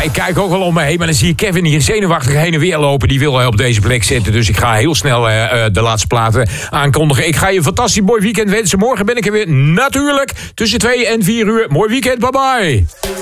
ik kijk ook wel om me heen, maar dan zie ik Kevin hier zenuwachtig heen en weer lopen. Die wil op deze plek zitten, dus ik ga heel snel de laatste platen aankondigen. Ik ga je een fantastisch mooi weekend wensen. Morgen ben ik er weer, natuurlijk, tussen 2 en 4 uur. Mooi weekend, bye bye.